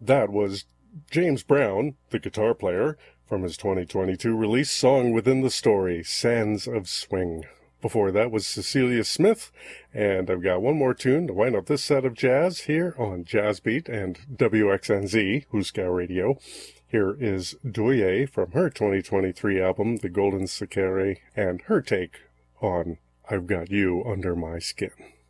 That was James Brown, the guitar player, from his 2022 release, Song Within the Story, Sands of Swing. Before that was Cecilia Smith, and I've got one more tune to wind up this set of jazz here on Jazz Beat and WXNZ, Huska Radio. Here is Doye from her 2023 album, The Golden Sakere, and her take on I've Got You Under My Skin.